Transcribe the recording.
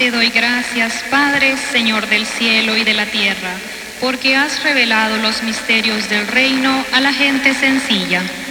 Te doy gracias, Padre, Señor del cielo y de la tierra, porque has revelado los misterios del reino a la gente sencilla.